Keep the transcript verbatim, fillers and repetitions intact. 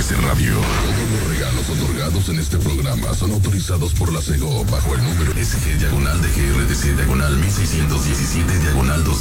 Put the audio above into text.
M B C Radio. Todos los regalos otorgados en este programa son autorizados por la SEGO bajo el número S G diagonal de G R D C diagonal mil seiscientos diecisiete diagonal dos.